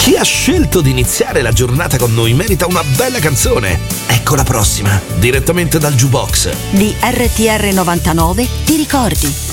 Chi ha scelto di iniziare la giornata con noi merita una bella canzone. Ecco la prossima, direttamente dal jukebox di RTR 99, ti ricordi?